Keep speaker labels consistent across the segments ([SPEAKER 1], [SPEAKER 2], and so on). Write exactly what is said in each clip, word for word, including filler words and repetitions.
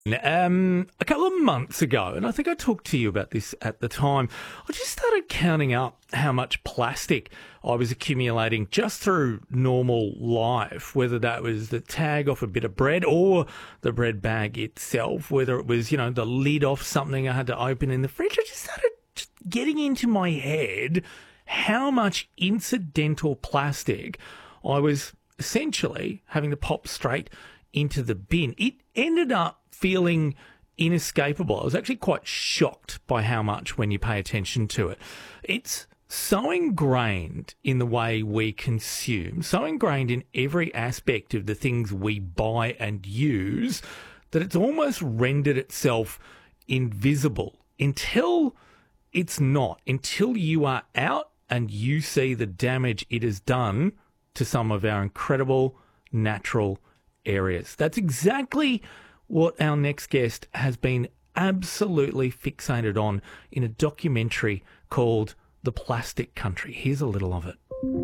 [SPEAKER 1] Um, a couple of months ago, and I think I talked to you about this at the time, I just started counting up how much plastic I was accumulating just through normal life, whether that was the tag off a bit of bread or the bread bag itself, whether it was, you know, the lid off something I had to open in the fridge. I just started just getting into my head how much incidental plastic I was essentially having to pop straight into the bin. It ended up feeling inescapable. I was actually quite shocked by how much when you pay attention to it. It's so ingrained in the way we consume, so ingrained in every aspect of the things we buy and use, that it's almost rendered itself invisible until it's not, until you are out and you see the damage it has done to some of our incredible natural areas. That's exactly what our next guest has been absolutely fixated on in a documentary called The Plastic Country. Here's a little of it.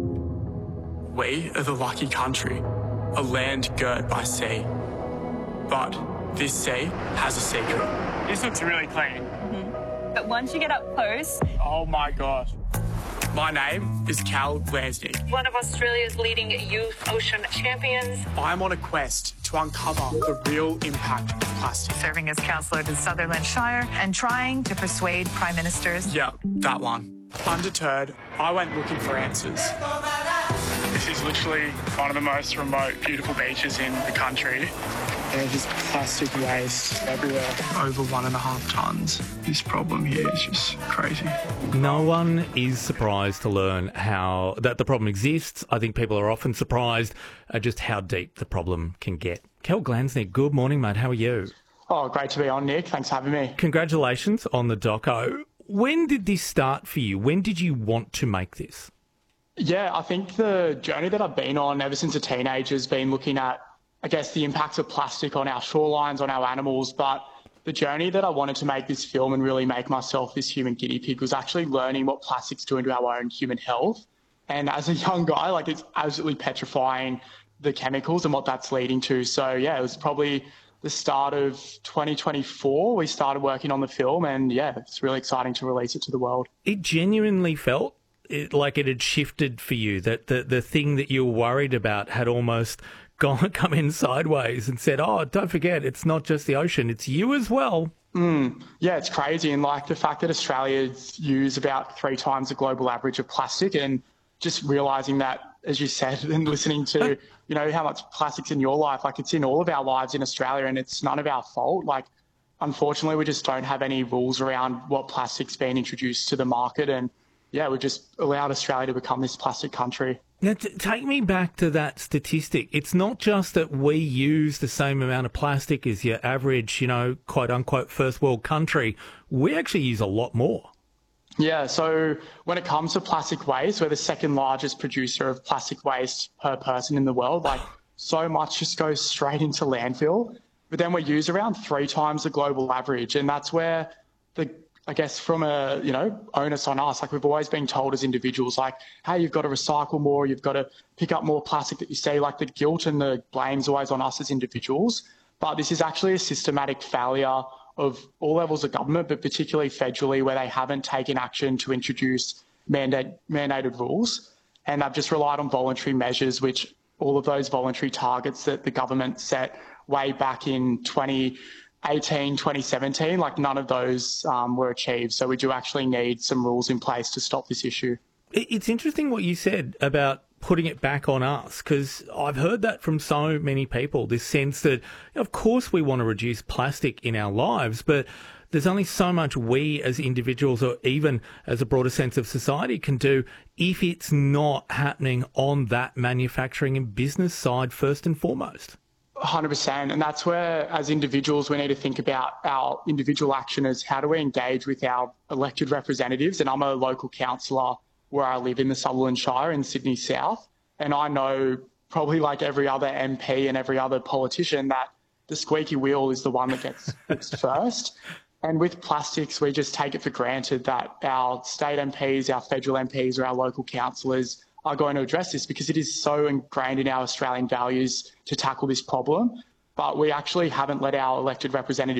[SPEAKER 2] We are the lucky country, a land girt by sea. But this sea has a secret. This looks really clean.
[SPEAKER 3] Mm-hmm. But once you get up close...
[SPEAKER 2] Oh my gosh. My name is Cal Glansnick.
[SPEAKER 3] One of Australia's leading youth ocean champions.
[SPEAKER 2] I'm on a quest to uncover the real impact of plastic.
[SPEAKER 4] Serving as councillor to Sutherland Shire and trying to persuade prime ministers.
[SPEAKER 2] Yeah, that one. Undeterred, I went looking for answers. This is literally one of the most remote, beautiful beaches in the country. There's just plastic waste everywhere. Over one and a half tonnes. This problem here is just crazy.
[SPEAKER 1] No one is surprised to learn how that the problem exists. I think people are often surprised at just how deep the problem can get. Cal Glansnick, good morning, mate. How are you?
[SPEAKER 2] Oh, great to be on, Nick. Thanks for having me.
[SPEAKER 1] Congratulations on the doco. When did this start for you? When did you want to make this?
[SPEAKER 2] Yeah, I think the journey that I've been on ever since a teenager has been looking at, I guess, the impacts of plastic on our shorelines, on our animals. But the journey that I wanted to make this film and really make myself this human guinea pig was actually learning what plastics do to our own human health. And as a young guy, like, it's absolutely petrifying, the chemicals and what that's leading to. So, yeah, it was probably the start of twenty twenty-four. We started working on the film, and, yeah, it's really exciting to release it to the world.
[SPEAKER 1] It genuinely felt it, like it had shifted for you, that the, the thing that you were worried about had almost gone, come in sideways and said, oh, don't forget, it's not just the ocean, it's you as well.
[SPEAKER 2] Mm, yeah, it's crazy. And like the fact that Australians use about three times the global average of plastic, and just realising that, as you said, and listening to, you know, how much plastic's in your life, like it's in all of our lives in Australia, and it's none of our fault. Like, unfortunately, we just don't have any rules around what plastic's been introduced to the market. And yeah, we just allowed Australia to become this plastic country.
[SPEAKER 1] Now, t- take me back to that statistic. It's not just that we use the same amount of plastic as your average, you know, quote unquote, first world country. We actually use a lot more.
[SPEAKER 2] Yeah, so when it comes to plastic waste, we're the second largest producer of plastic waste per person in the world. Like, so much just goes straight into landfill. But then we use around three times the global average. And that's where the, I guess, from a, you know, onus on us, like we've always been told as individuals, like, hey, you've got to recycle more, you've got to pick up more plastic that you see, like the guilt and the blame's always on us as individuals. But this is actually a systematic failure of all levels of government, but particularly federally, where they haven't taken action to introduce mandate, mandated rules. And they've just relied on voluntary measures, which all of those voluntary targets that the government set way back in twenty eighteen, twenty seventeen, like none of those um, were achieved. So we do actually need some rules in place to stop this issue.
[SPEAKER 1] It's interesting what you said about putting it back on us, because I've heard that from so many people, this sense that, of course, we want to reduce plastic in our lives, but there's only so much we as individuals, or even as a broader sense of society, can do if it's not happening on that manufacturing and business side first and foremost.
[SPEAKER 2] one hundred percent. And that's where, as individuals, we need to think about our individual action as how do we engage with our elected representatives. And I'm a local councillor where I live in the Sutherland Shire in Sydney South. And I know, probably like every other M P and every other politician, that the squeaky wheel is the one that gets fixed first. And with plastics, we just take it for granted that our state M Ps, our federal M Ps, or our local councillors are going to address this, because it is so ingrained in our Australian values to tackle this problem. but we actually haven't let our elected representatives